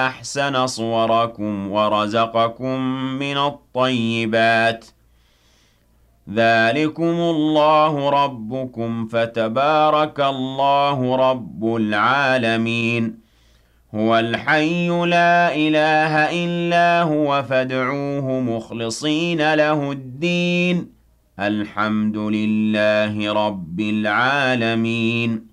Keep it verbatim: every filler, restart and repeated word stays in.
فأحسن صوركم ورزقكم من الطيبات ذلكم الله ربكم فتبارك الله رب العالمين هو الحي لا إله إلا هو فادعوه مخلصين له الدين الحمد لله رب العالمين